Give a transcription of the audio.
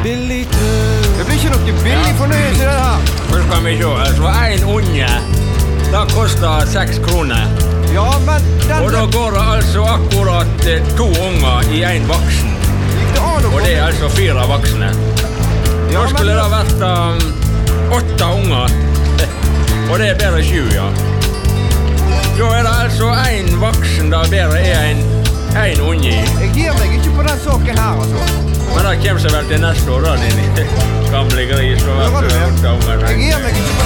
billig tøv. Det blir ikke noe billig fornøyelse det her. Så skal vi se, altså en unge, det koster 6 kroner. Ja, men Og da går det altså akkurat 2 unger i en voksen. gikk det an å Og det er altså 4 voksne. Ja, Da skulle det vært 8 unger. Og det er bedre 7, ja. Da er det altså en voksen, da bedre er en unge i. Jeg gir meg ikke på den saken her, altså. Men det kommer seg vel til neste år, da, din gamle gris. Hører du det? Jeg gir meg ikke på